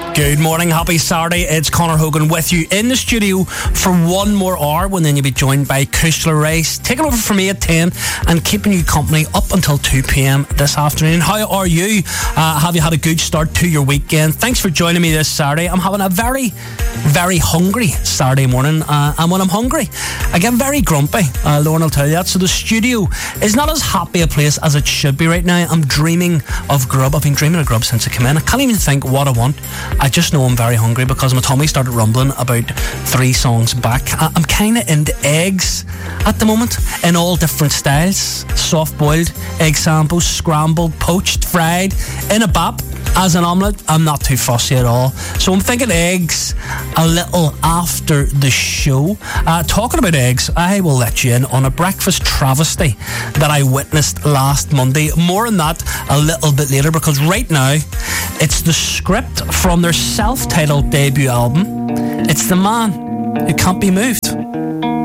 Good morning, happy Saturday. It's Conor Hogan with you in the studio for one more hour, when then you'll be joined by Kushla Rice, taking over for me at 10 and keeping you company up until 2 p.m. this afternoon. How are you? Have you had a good start to your weekend? Thanks for joining me this Saturday. I'm having a very, very hungry Saturday morning, and when I'm hungry, I get very grumpy. Lauren will tell you that. So the studio is not as happy a place as it should be right now. I'm dreaming of grub. I've been dreaming of grub since I came in. I can't even think what I want. I just know I'm very hungry because my tummy started rumbling about 3 songs back. I'm kind of into eggs at the moment in all different styles. Soft-boiled, egg sandwich, scrambled, poached, fried, in a bap, as an omelette. I'm not too fussy at all. So I'm thinking eggs a little after the show. Talking about eggs, I will let you in on a breakfast travesty that I witnessed last Monday. More on that a little bit later, because right now it's the script from their self-titled debut album. It's The Man Who Can't Be Moved.